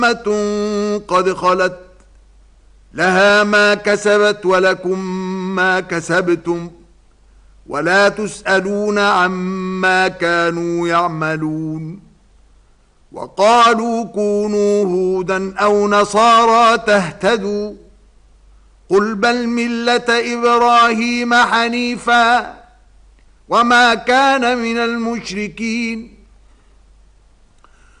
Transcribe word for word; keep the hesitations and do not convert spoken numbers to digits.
أمة قد خلت لها ما كسبت ولكم ما كسبتم ولا تسألون عما كانوا يعملون. وقالوا كونوا هودا أو نصارى تهتدوا قل بل ملة إبراهيم حنيفا وما كان من المشركين